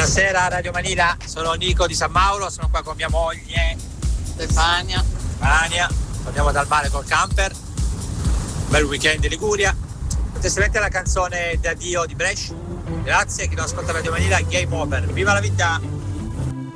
Buonasera Radio Manila, sono Nico di San Mauro, sono qua con mia moglie Stefania. Torniamo dal mare col camper, bel weekend in Liguria. Potete mettere la canzone d'addio di Brescia. Grazie, chi non ascolta Radio Manila, Game Over, viva la vita!